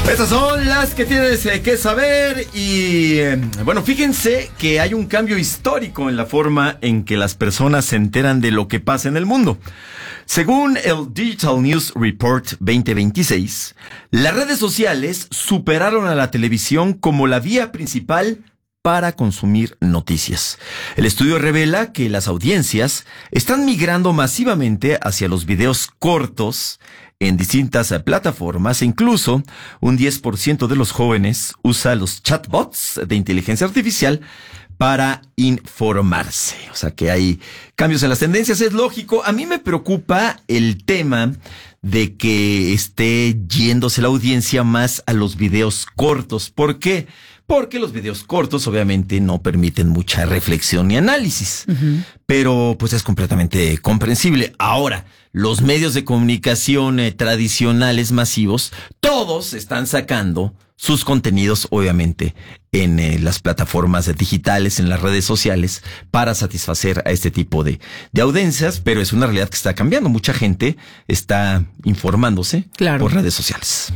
Estas son las que tienes que saber y bueno, fíjense que hay un cambio histórico en la forma en que las personas se enteran de lo que pasa en el mundo. Según el Digital News Report 2026, las redes sociales superaron a la televisión como la vía principal para consumir noticias. El estudio revela que las audiencias están migrando masivamente hacia los videos cortos en distintas plataformas e incluso un 10% de los jóvenes usa los chatbots de inteligencia artificial para informarse. O sea que hay cambios en las tendencias, es lógico. A mí me preocupa el tema de que esté yéndose la audiencia más a los videos cortos. ¿Por qué? Porque los videos cortos obviamente no permiten mucha reflexión ni análisis. Pero pues es completamente comprensible. Ahora, los medios de comunicación tradicionales masivos, todos están sacando sus contenidos obviamente en las plataformas digitales, en las redes sociales, para satisfacer a este tipo de audiencias, pero es una realidad que está cambiando. Mucha gente está informándose por redes sociales.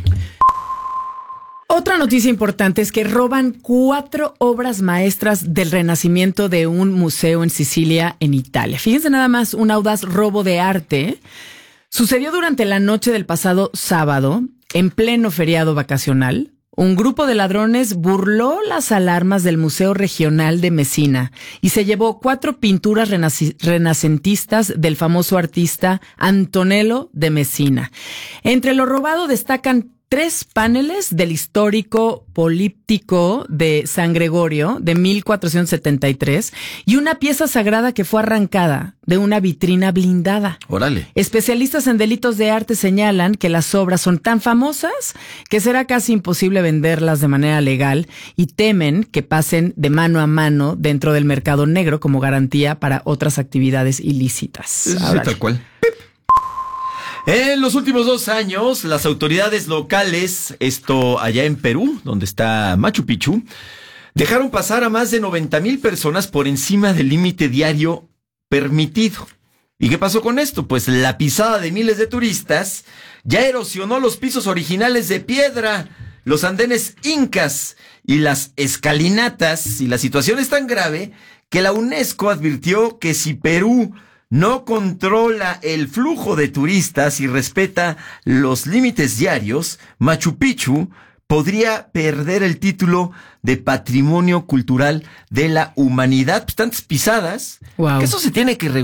Otra noticia importante es que roban 4 obras maestras del Renacimiento de un museo en Sicilia, en Italia. Fíjense nada más, un audaz robo de arte sucedió durante la noche del pasado sábado, en pleno feriado vacacional. Un grupo de ladrones burló las alarmas del Museo Regional de Messina y se llevó 4 pinturas renacentistas del famoso artista Antonello de Messina. Entre lo robado destacan 3 paneles del histórico políptico de San Gregorio de 1473 y una pieza sagrada que fue arrancada de una vitrina blindada. ¡Órale! Especialistas en delitos de arte señalan que las obras son tan famosas que será casi imposible venderlas de manera legal y temen que pasen de mano a mano dentro del mercado negro como garantía para otras actividades ilícitas. Sí, tal cual. En los últimos 2 años, las autoridades locales, esto allá en Perú, donde está Machu Picchu, dejaron pasar a más de 90,000 personas por encima del límite diario permitido. ¿Y qué pasó con esto? Pues la pisada de miles de turistas ya erosionó los pisos originales de piedra, los andenes incas y las escalinatas, y la situación es tan grave que la UNESCO advirtió que si Perú no controla el flujo de turistas y respeta los límites diarios, Machu Picchu podría perder el título de Patrimonio Cultural de la Humanidad. Pues tantas pisadas, que eso se tiene que regular.